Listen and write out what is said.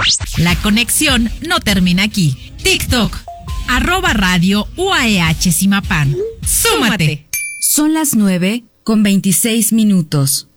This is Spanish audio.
La conexión no termina aquí. TikTok, @Radio UAEH Zimapán. ¡Súmate! Son las 9:26.